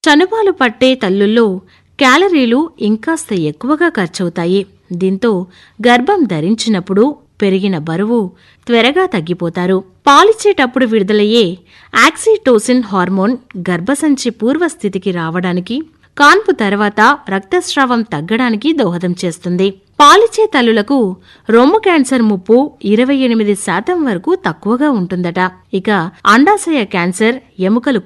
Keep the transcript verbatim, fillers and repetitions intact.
చనుబాలు పట్టే తల్లుల్లో క్యాలరీలు ఇంకాస్త ఎక్కువగా ఖర్చవుతాయి. దీంతో గర్భం ధరించినప్పుడు పెరిగిన బరువు త్వరగా తగ్గిపోతారు. పాలిచ్చేటప్పుడు విడుదలయ్యే ఆక్సిటోసిన్ హార్మోన్ గర్భసంచి పూర్వస్థితికి రావడానికి, కాన్పు తర్వాత రక్తస్రావం తగ్గడానికి దోహదం చేస్తుంది. పాలిచ్చే తల్లులకు రొమ్ము క్యాన్సర్ ముప్పు ఇరవై ఎనిమిది శాతం వరకు తక్కువగా ఉంటుందట. ఇక అండాశయ క్యాన్సర్, ఎముకలు